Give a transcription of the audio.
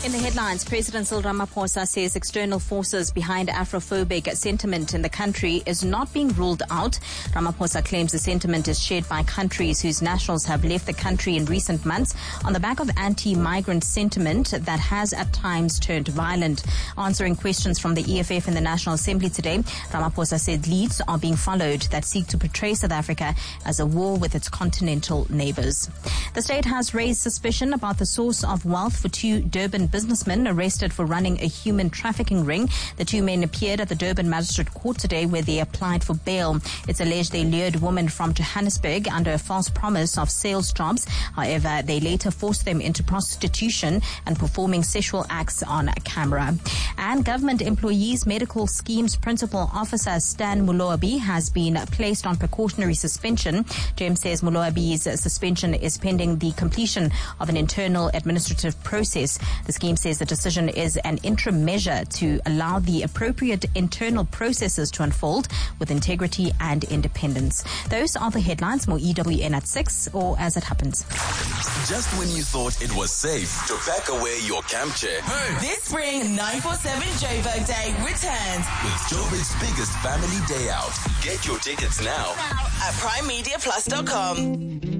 In the headlines, President Cyril Ramaphosa says external forces behind Afrophobic sentiment in the country is not being ruled out. Ramaphosa claims the sentiment is shared by countries whose nationals have left the country in recent months on the back of anti-migrant sentiment that has at times turned violent. Answering questions from the EFF in the National Assembly today, Ramaphosa said leads are being followed that seek to portray South Africa as a war with its continental neighbors. The state has raised suspicion about the source of wealth for two Durban businessmen arrested for running a human trafficking ring. The two men appeared at the Durban Magistrate Court today where they applied for bail. It's alleged they lured women from Johannesburg under a false promise of sales jobs. However, they later forced them into prostitution and performing sexual acts on camera. And government employees medical schemes principal officer Stan Muloabi has been placed on precautionary suspension. James says Muloabi's suspension is pending the completion of an internal administrative process. The scheme says the decision is an interim measure to allow the appropriate internal processes to unfold with integrity and independence. Those are the headlines. More EWN at 6 or as it happens. Just when you thought it was safe to pack away your camp chair. This spring, 947 Joburg Day returns With Joburg's biggest family day out. Get your tickets now at primemediaplus.com.